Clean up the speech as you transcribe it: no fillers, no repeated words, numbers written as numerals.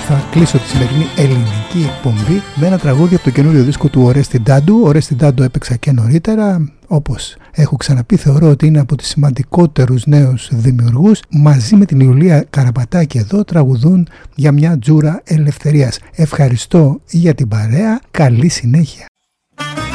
θα κλείσω τη σημερινή ελληνική εκπομπή με ένα τραγούδι από το καινούριο δίσκο του Ορέστη Ντάντου. Ο Ορέστη Ντάντου έπαιξα και νωρίτερα. Όπως έχω ξαναπεί, θεωρώ ότι είναι από τους σημαντικότερους νέους δημιουργούς. Μαζί με την Ιουλία Καραπατάκη εδώ τραγουδούν για μια τζούρα ελευθερίας. Ευχαριστώ για την παρέα. Καλή συνέχεια.